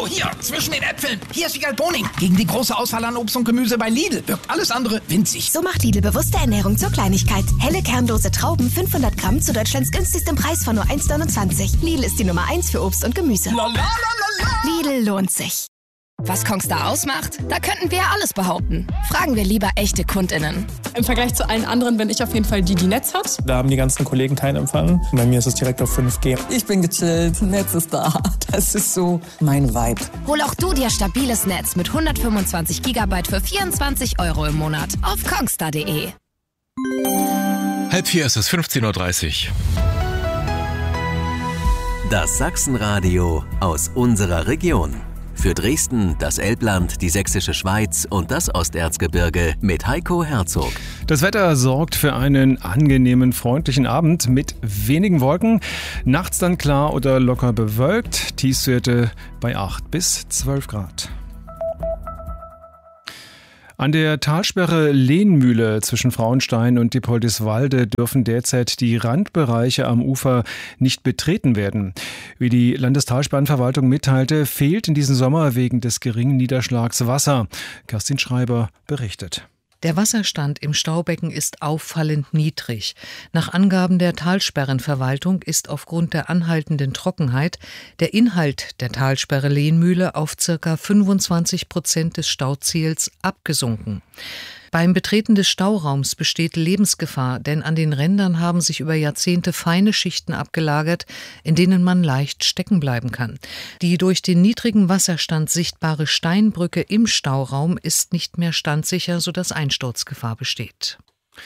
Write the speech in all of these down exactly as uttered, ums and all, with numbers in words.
So, hier, zwischen den Äpfeln. Hier ist die Galboning. Gegen die große Auswahl an Obst und Gemüse bei Lidl wirkt alles andere winzig. So macht Lidl bewusste Ernährung zur Kleinigkeit. Helle kernlose Trauben, fünfhundert Gramm zu Deutschlands günstigstem Preis von nur eins neunundzwanzig. Lidl ist die Nummer eins für Obst und Gemüse. La, la, la, la, la. Lidl lohnt sich. Was Kongstar ausmacht? Da könnten wir alles behaupten. Fragen wir lieber echte KundInnen. Im Vergleich zu allen anderen bin ich auf jeden Fall die, die Netz hat. Da haben die ganzen Kollegen keinen Empfang. Bei mir ist es direkt auf fünf G. Ich bin gechillt, Netz ist da. Das ist so mein Vibe. Hol auch du dir stabiles Netz mit hundertfünfundzwanzig Gigabyte für vierundzwanzig Euro im Monat auf kongstar punkt de. Halb vier ist es, fünfzehn Uhr dreißig. Das Sachsenradio aus unserer Region. Für Dresden, das Elbland, die Sächsische Schweiz und das Osterzgebirge mit Heiko Herzog. Das Wetter sorgt für einen angenehmen, freundlichen Abend mit wenigen Wolken. Nachts dann klar oder locker bewölkt. Tiefstwerte bei acht bis zwölf Grad. An der Talsperre Lehnmühle zwischen Frauenstein und Diepoldiswalde dürfen derzeit die Randbereiche am Ufer nicht betreten werden. Wie die Landestalsperrenverwaltung mitteilte, fehlt in diesem Sommer wegen des geringen Niederschlags Wasser. Kerstin Schreiber berichtet. Der Wasserstand im Staubecken ist auffallend niedrig. Nach Angaben der Talsperrenverwaltung ist aufgrund der anhaltenden Trockenheit der Inhalt der Talsperre Lehnmühle auf ca. fünfundzwanzig Prozent des Stauziels abgesunken. Beim Betreten des Stauraums besteht Lebensgefahr, denn an den Rändern haben sich über Jahrzehnte feine Schichten abgelagert, in denen man leicht stecken bleiben kann. Die durch den niedrigen Wasserstand sichtbare Steinbrücke im Stauraum ist nicht mehr standsicher, sodass Einsturzgefahr besteht.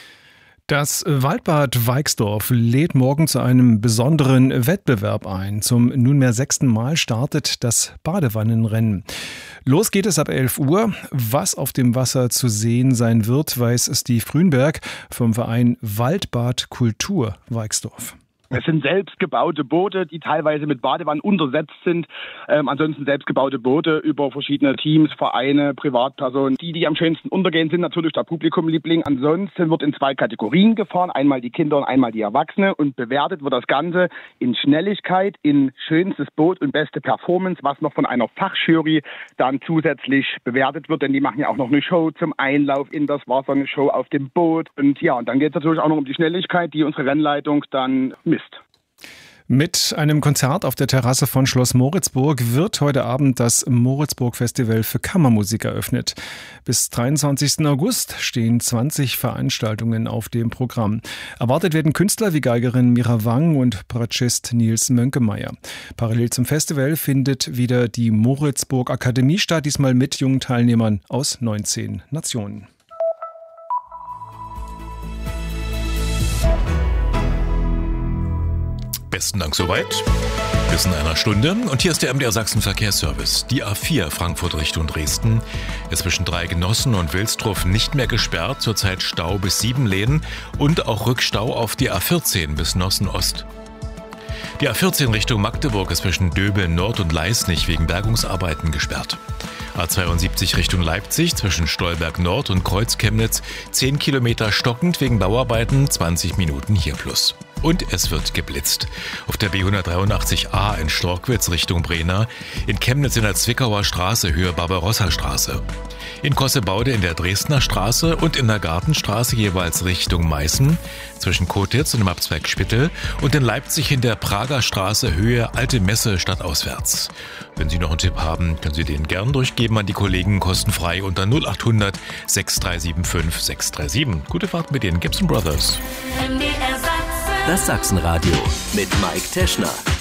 Das Waldbad Weixdorf lädt morgen zu einem besonderen Wettbewerb ein. Zum nunmehr sechsten Mal startet das Badewannenrennen. Los geht es ab elf Uhr. Was auf dem Wasser zu sehen sein wird, weiß Steve Grünberg vom Verein Waldbad Kultur Weixdorf. Es sind selbstgebaute Boote, die teilweise mit Badewannen untersetzt sind. Ähm, ansonsten selbstgebaute Boote über verschiedene Teams, Vereine, Privatpersonen. Die, die am schönsten untergehen, sind natürlich der Publikumliebling. Ansonsten wird in zwei Kategorien gefahren. Einmal die Kinder und einmal die Erwachsene. Und bewertet wird das Ganze in Schnelligkeit, in schönstes Boot und beste Performance, was noch von einer Fachjury dann zusätzlich bewertet wird. Denn die machen ja auch noch eine Show zum Einlauf in das Wasser, eine Show auf dem Boot. Und ja, und dann geht es natürlich auch noch um die Schnelligkeit, die unsere Rennleitung dann misst. Mit einem Konzert auf der Terrasse von Schloss Moritzburg wird heute Abend das Moritzburg-Festival für Kammermusik eröffnet. Bis dreiundzwanzigsten August stehen zwanzig Veranstaltungen auf dem Programm. Erwartet werden Künstler wie Geigerin Mira Wang und Bratschist Nils Mönkemeyer. Parallel zum Festival findet wieder die Moritzburg Akademie statt, diesmal mit jungen Teilnehmern aus neunzehn Nationen. Besten Dank soweit. Bis in einer Stunde. Und hier ist der M D R Sachsen Verkehrsservice. Die A vier Frankfurt Richtung Dresden ist zwischen Dreigenossen und Wilsdruf nicht mehr gesperrt. Zurzeit Stau bis Siebenlehnen und auch Rückstau auf die A vierzehn bis Nossen Ost. Die A vierzehn Richtung Magdeburg ist zwischen Döbeln Nord und Leisnig wegen Bergungsarbeiten gesperrt. A zweiundsiebzig Richtung Leipzig zwischen Stolberg Nord und Kreuz-Chemnitz zehn Kilometer stockend wegen Bauarbeiten, zwanzig Minuten hier plus. Und es wird geblitzt. Auf der B hundertdreiundachtzig A in Storkwitz Richtung Brena, in Chemnitz in der Zwickauer Straße Höhe Barbarossa-Straße. In Kossebaude in der Dresdner Straße und in der Gartenstraße jeweils Richtung Meißen, zwischen Kotitz und dem Abzweig Spittel und in Leipzig in der Prager Straße Höhe Alte Messe stadtauswärts. Wenn Sie noch einen Tipp haben, können Sie den gern durchgeben an die Kollegen kostenfrei unter null acht hundert sechs drei sieben fünf sechs drei sieben. Gute Fahrt mit den Gibson Brothers. Das Sachsenradio mit Mike Teschner.